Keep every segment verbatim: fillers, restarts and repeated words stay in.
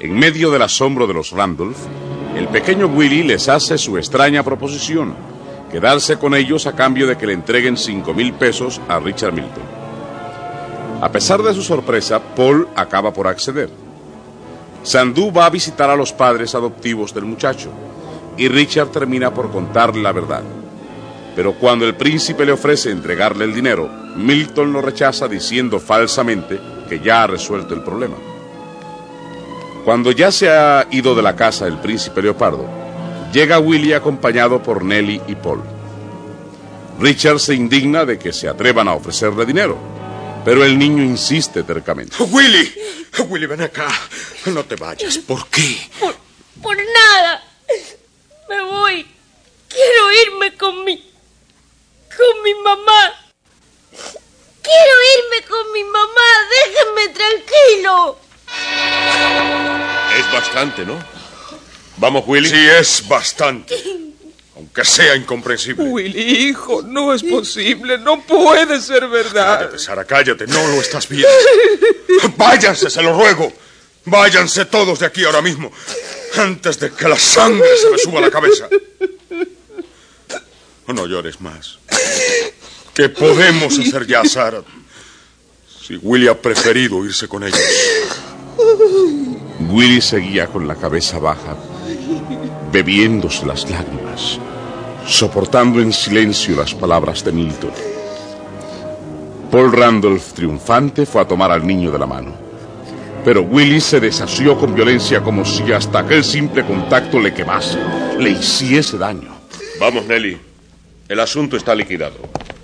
En medio del asombro de los Randolph, el pequeño Willie les hace su extraña proposición: quedarse con ellos a cambio de que le entreguen cinco mil pesos a Richard Milton. A pesar de su sorpresa, Paul acaba por acceder. Sandú va a visitar a los padres adoptivos del muchacho y Richard termina por contarle la verdad. Pero cuando el príncipe le ofrece entregarle el dinero, Milton lo rechaza diciendo falsamente que ya ha resuelto el problema. Cuando ya se ha ido de la casa el príncipe Leopardo, llega Willie acompañado por Nellie y Paul. Richard se indigna de que se atrevan a ofrecerle dinero, pero el niño insiste tercamente. Willie, Willie, ven acá. No te vayas. ¿Por qué? Por, por nada. Me voy. Quiero irme con mi... con mi mamá. Quiero irme con mi mamá. Déjenme tranquilo. Es bastante, ¿no? Vamos, Willie. Sí, es bastante. Aunque sea incomprensible. Willie, hijo, no es posible. No puede ser verdad. Cállate, Sara, cállate. No lo estás viendo. Váyanse, se lo ruego. Váyanse todos de aquí ahora mismo, antes de que la sangre se me suba a la cabeza. No llores más. ¿Qué podemos hacer ya, Sara? Si Willie ha preferido irse con ellos. Willie seguía con la cabeza baja, bebiéndose las lágrimas, soportando en silencio las palabras de Milton. Paul Randolph, triunfante, fue a tomar al niño de la mano. Pero Willie se desasió con violencia como si hasta aquel simple contacto le quemase, le hiciese daño. Vamos, Nellie. El asunto está liquidado.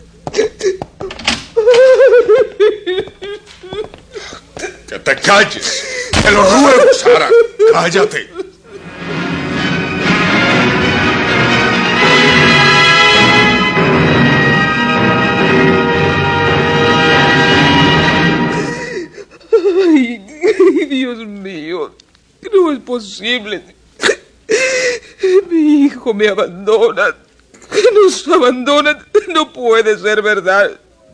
¡Que te calles! ¡Te lo ruego, Sara! ¡Cállate! Ay, Dios mío, no es posible. Mi hijo me abandona. Nos abandona. No puede ser verdad.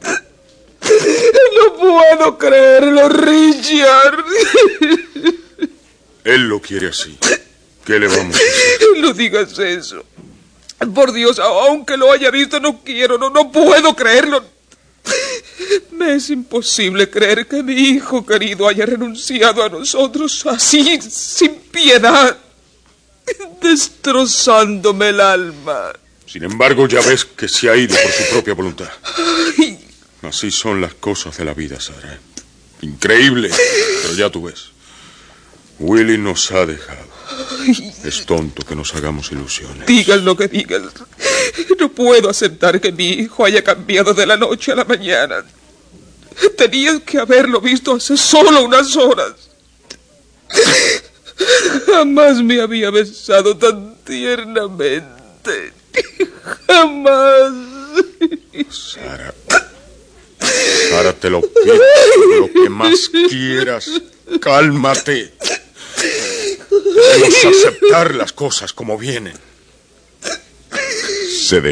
No puedo creerlo, Richard. Él lo quiere así. ¿Qué le vamos a hacer? No digas eso. Por Dios, aunque lo haya visto, no quiero, no, no puedo creerlo. Me es imposible creer que mi hijo querido haya renunciado a nosotros así, sin piedad, destrozándome el alma. Sin embargo, ya ves que se ha ido por su propia voluntad. Ay. Así son las cosas de la vida, Sara. Increíble, pero ya tú ves. Willie nos ha dejado. Ay. Es tonto que nos hagamos ilusiones. Digas lo que digas. No puedo aceptar que mi hijo haya cambiado de la noche a la mañana. Tenías que haberlo visto hace solo unas horas. Jamás me había besado tan tiernamente. Jamás. Sara. Sara, te lo pido. Lo que más quieras. Cálmate. Debemos aceptar las cosas como vienen.